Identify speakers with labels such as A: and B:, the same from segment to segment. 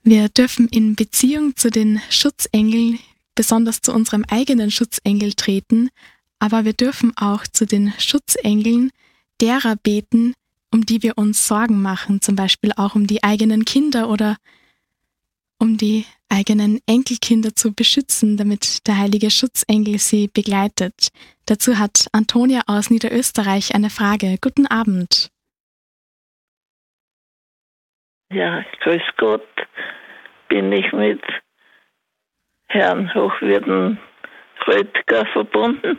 A: Wir dürfen in Beziehung zu den Schutzengeln, besonders zu unserem eigenen Schutzengel treten, aber wir dürfen auch zu den Schutzengeln derer beten, um die wir uns Sorgen machen, zum Beispiel auch um die eigenen Kinder oder um die eigenen Enkelkinder zu beschützen, damit der heilige Schutzengel sie begleitet. Dazu hat Antonia aus Niederösterreich eine Frage. Guten Abend.
B: Ja, grüß Gott. Bin ich mit Herrn Hochwürden Röttger verbunden?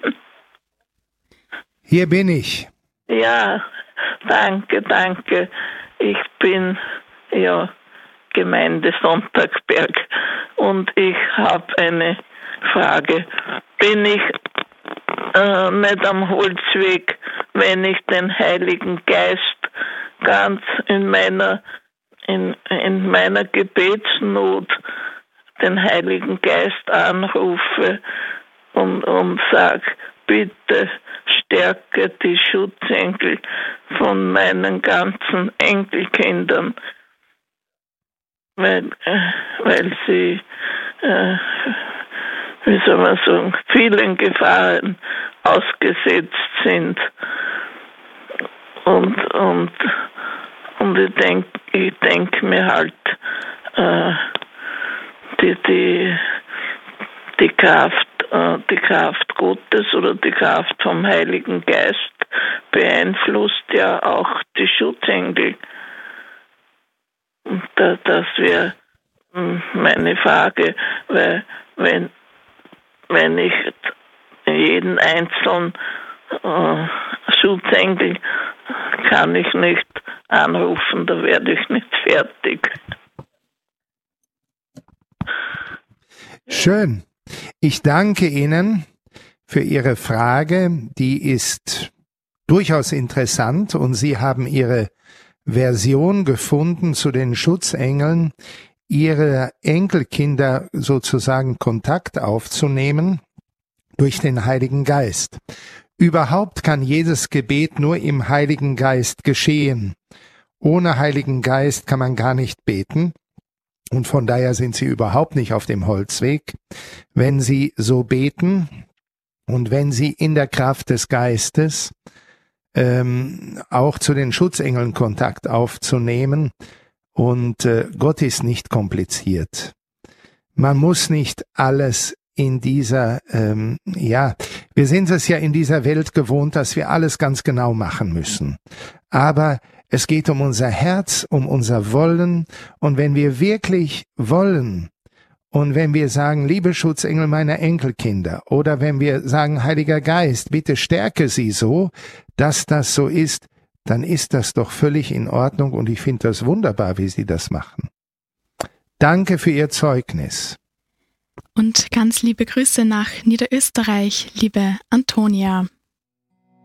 C: Hier bin ich.
B: Ja, danke. Ich bin Gemeinde Sonntagsberg und ich habe eine Frage. Bin ich nicht am Holzweg, wenn ich den Heiligen Geist ganz in meiner Gebetsnot den Heiligen Geist anrufe und sage, bitte stärke die Schutzengel von meinen ganzen Enkelkindern, weil sie, wie soll man sagen, vielen Gefahren ausgesetzt sind. Und ich denk mir halt, die Kraft Gottes oder die Kraft vom Heiligen Geist beeinflusst ja auch die Schutzengel. Und das wäre meine Frage, weil wenn ich jeden einzelnen Schutzengel kann ich nicht anrufen, da werde ich nicht fertig.
C: Schön. Ich danke Ihnen für Ihre Frage. Die ist durchaus interessant und Sie haben Ihre Version gefunden zu den Schutzengeln, Ihre Enkelkinder sozusagen Kontakt aufzunehmen durch den Heiligen Geist. Überhaupt kann jedes Gebet nur im Heiligen Geist geschehen. Ohne Heiligen Geist kann man gar nicht beten. Und von daher sind Sie überhaupt nicht auf dem Holzweg, wenn Sie so beten und wenn Sie in der Kraft des Geistes auch zu den Schutzengeln Kontakt aufzunehmen. Und Gott ist nicht kompliziert. Man muss nicht alles in dieser, wir sind es ja in dieser Welt gewohnt, dass wir alles ganz genau machen müssen. Aber es geht um unser Herz, um unser Wollen. Und wenn wir wirklich wollen und wenn wir sagen, liebe Schutzengel meiner Enkelkinder, oder wenn wir sagen, Heiliger Geist, bitte stärke sie so, dass das so ist, dann ist das doch völlig in Ordnung und ich finde das wunderbar, wie Sie das machen. Danke für Ihr Zeugnis.
A: Und ganz liebe Grüße nach Niederösterreich, liebe Antonia.